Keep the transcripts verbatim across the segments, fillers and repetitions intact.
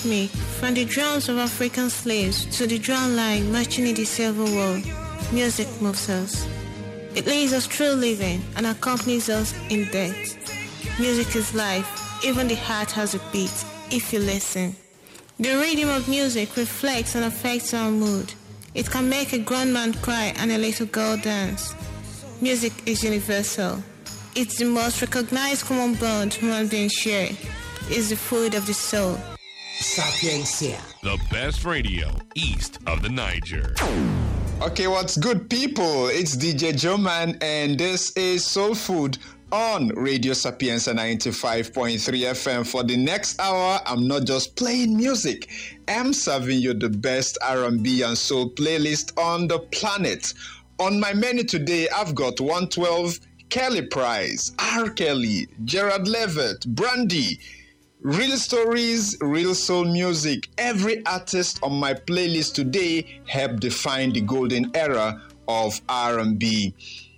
Me, from the drums of African slaves to the drum line marching in the civil war, music moves us. It leads us through living and accompanies us in death. Music is life, even the heart has a beat, if you listen. The rhythm of music reflects and affects our mood. It can make a grown man cry and a little girl dance. Music is universal. It's the most recognized common bond human beings share. It's the food of the soul. Sapiencia. The best radio east of the Niger. Okay, what's good, people? It's D J Joman, and this is Soul Food on Radio Sapienza ninety-five point three F M. For the next hour, I'm not just playing music. I'm serving you the best R and B and soul playlist on the planet. On my menu today, I've got one twelve, Kelly Price, R. Kelly, Gerard Levitt, Brandy, Real stories, real soul music. Every artist on my playlist today helped define the golden era of R and B.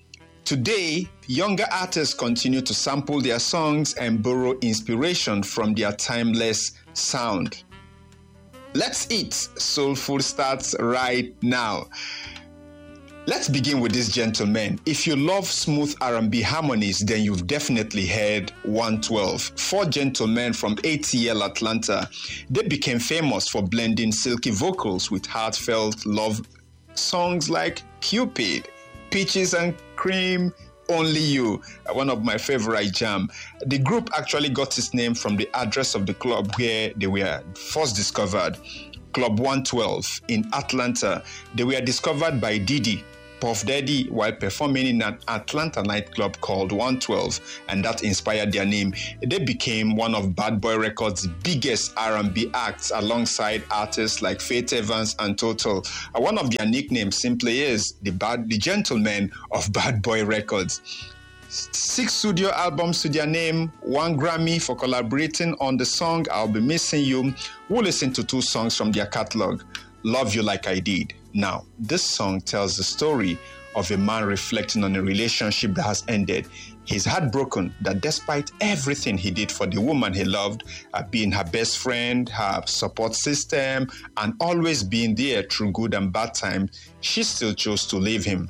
Today, younger artists continue to sample their songs and borrow inspiration from their timeless sound. Let's eat. Soul Food starts right now. Let's begin with this gentleman. If you love smooth R and B harmonies, then you've definitely heard one twelve. Four gentlemen from A T L Atlanta. They became famous for blending silky vocals with heartfelt love songs like Cupid, Peaches and Cream, Only You, one of my favorite jam. The group actually got its name from the address of the club where they were first discovered, Club one twelve in Atlanta. They were discovered by Diddy, Puff Daddy, while performing in an Atlanta nightclub called one twelve, and that inspired their name. They became one of Bad Boy Records' biggest R and B acts alongside artists like Faith Evans and Total. Uh, one of their nicknames simply is the, bad, the Gentlemen of Bad Boy Records. Six studio albums to their name, one Grammy for collaborating on the song I'll Be Missing You. We'll listen to two songs from their catalog, Love You Like I Did. Now, this song tells the story of a man reflecting on a relationship that has ended. He's heartbroken that despite everything he did for the woman he loved, uh, being her best friend, her support system, and always being there through good and bad times, she still chose to leave him.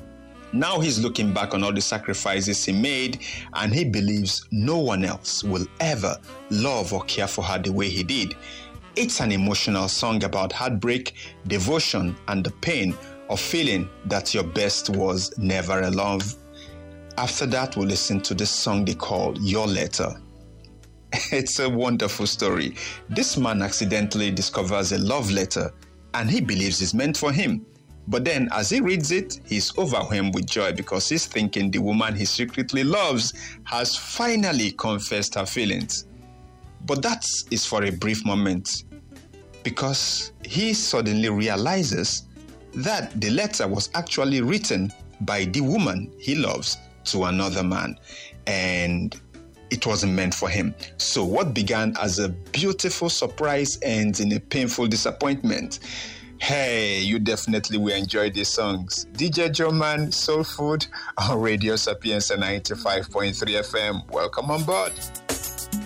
Now he's looking back on all the sacrifices he made, and he believes no one else will ever love or care for her the way he did. It's an emotional song about heartbreak, devotion, and the pain of feeling that your best was never a love. After that, we'll listen to this song they call Your Letter. It's a wonderful story. This man accidentally discovers a love letter, and he believes it's meant for him. But then, as he reads it, he's overwhelmed with joy because he's thinking the woman he secretly loves has finally confessed her feelings. But that is for a brief moment, because he suddenly realizes that the letter was actually written by the woman he loves to another man, and it wasn't meant for him. So what began as a beautiful surprise ends in a painful disappointment. Hey, you definitely will enjoy these songs. D J Joman, Soul Food on Radio Sapienza ninety-five point three F M. Welcome on board.